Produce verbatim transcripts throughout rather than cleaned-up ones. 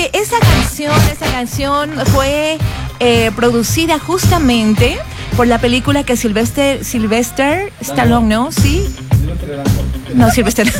porque esa canción, esa canción fue eh, producida justamente por la película que Sylvester, Sylvester Stallone, ¿no? Sí. No, Sylvester.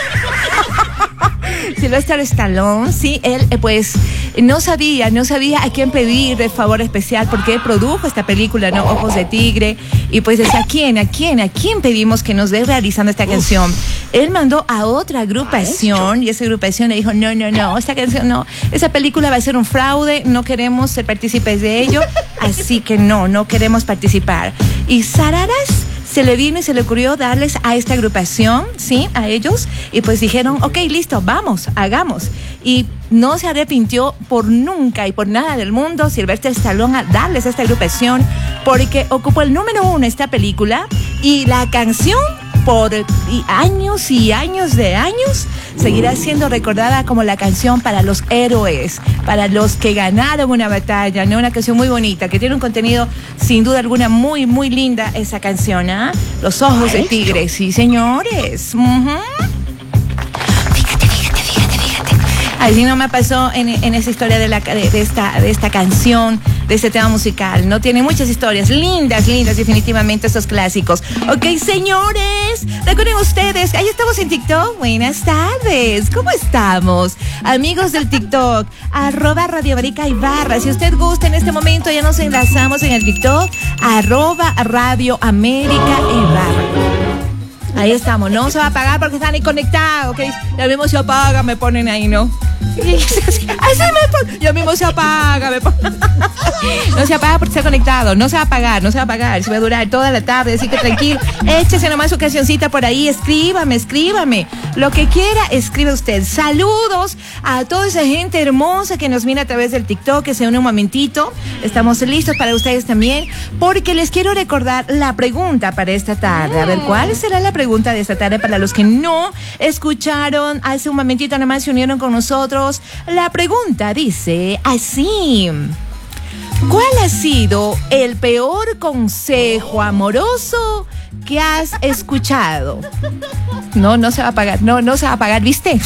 Sylvester Stallone, sí, él eh, pues no sabía, no sabía a quién pedir el favor especial porque él produjo esta película, ¿no? Ojos de Tigre, y pues decía, ¿a quién, a quién, a quién pedimos que nos dé realizando esta canción? Él mandó a otra agrupación y esa agrupación le dijo, no, no, no, esta canción no, esa película va a ser un fraude, no queremos ser partícipes de ello, así que no, no queremos participar. Y Sararas se le vino y se le ocurrió darles a esta agrupación, ¿sí? A ellos, y pues dijeron, ok, listo, vamos, hagamos. Y no se arrepintió por nunca y por nada del mundo Sylvester Stallone a darles a esta agrupación, porque ocupó el número uno esta película, y la canción por años y años de años seguirá siendo recordada como la canción para los héroes, para los que ganaron una batalla, ¿no? Una canción muy bonita, que tiene un contenido sin duda alguna muy, muy linda esa canción, ¿ah? ¿eh? Los ojos de tigre, sí, señores. Uh-huh. Fíjate, fíjate, fíjate, fíjate. Así no me pasó en, en esa historia de, la, de, de, esta, de esta canción, de este tema musical, ¿no? Tiene muchas historias lindas, lindas, definitivamente, estos clásicos. Ok, señores, recuerden ustedes, ahí estamos en TikTok. Buenas tardes, ¿cómo estamos? Amigos del TikTok, arroba Radio Marica Ibarra. Si usted gusta en este momento, ya nos enlazamos en el TikTok, arroba Radio América Ibarra. Ahí estamos, no se va a apagar porque están ahí conectados, ¿ok? Ya mismo se apaga, me ponen ahí, ¿no? Así me ponen, ya mismo se apaga, me ponen. No se apaga porque está conectado, no se va a apagar, no se va a apagar, se va a durar toda la tarde, así que tranquilo, échese nomás su cancioncita por ahí, escríbame, escríbame, lo que quiera, escribe usted. Saludos a toda esa gente hermosa que nos mira a través del TikTok, que se une un momentito, estamos listos para ustedes también, porque les quiero recordar la pregunta para esta tarde. A ver, ¿cuál será la pregunta de esta tarde para los que no escucharon hace un momentito, nomás se unieron con nosotros? La pregunta dice así: ¿cuál ha sido el peor consejo amoroso que has escuchado? No, no se va a pagar, no, no se va a pagar, ¿viste?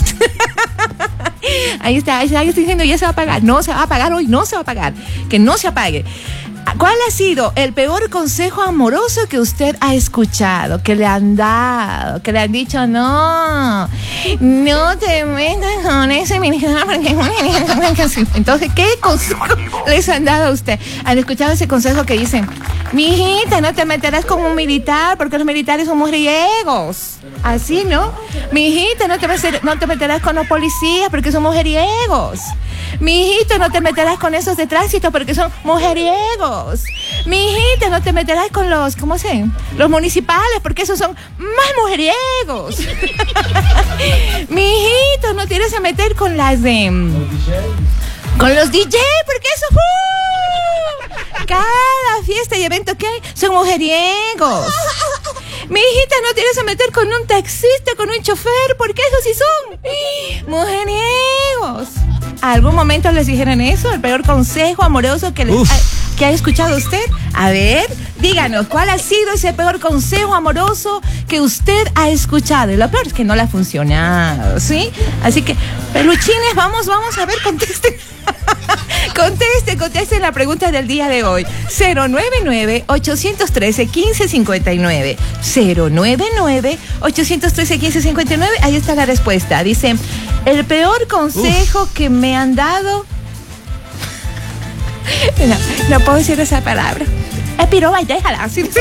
Ahí está, ahí está diciendo, ya se va a pagar, no se va a pagar hoy, no se va a pagar, que no se apague. ¿Cuál ha sido el peor consejo amoroso que usted ha escuchado, que le han dado, que le han dicho, no, no te metas con ese militar porque... Entonces, ¿qué consejo les han dado a usted? ¿Han escuchado ese consejo que dicen, mijita, no te meterás con un militar porque los militares son mujeriegos? Así, ¿no? Mijita, no te, no te meterás con los policías porque son mujeriegos. Mijito, no te meterás con esos de tránsito porque son mujeriegos. Mijito, no te meterás con los, ¿cómo se? Los municipales porque esos son más mujeriegos. Mijito, no tienes a meter con las de... Con los D J porque eso... Uh, cada fiesta y evento que hay son mujeriegos. Mi hijita, no tienes a meter con un taxista, con un chofer, porque esos sí son mujeriegos. ¿Algún momento les dijeron eso? ¿El peor consejo amoroso que, les ha, que ha escuchado usted? A ver, díganos, ¿cuál ha sido ese peor consejo amoroso que usted ha escuchado? Y lo peor es que no le ha funcionado, ¿sí? Así que, peluchines, vamos, vamos a ver, contesten. Conteste, conteste la pregunta del día de hoy. cero nueve nueve, ocho uno tres, uno cinco cinco nueve. cero nueve nueve, ocho uno tres, uno cinco cinco nueve. Ahí está la respuesta. Dice, el peor consejo Uf. que me han dado... No, no puedo decir esa palabra. Es piroba y déjala.